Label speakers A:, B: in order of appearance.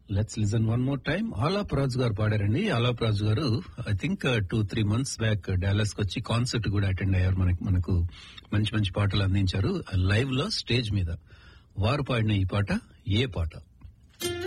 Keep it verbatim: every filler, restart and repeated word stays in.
A: Let's listen one more time. Alaap రాజు గారు పాడారండి. ఆలాప్ రాజు గారు I think two three months back Dallas కి వచ్చి కాన్సర్ట్ కూడా అటెండ్ అయ్యారు. మనకి మనకు మంచి మంచి పాటలు అందించారు లైవ్ లో స్టేజ్ మీద. వారు పాడిన ఈ పాట ఏ పాట?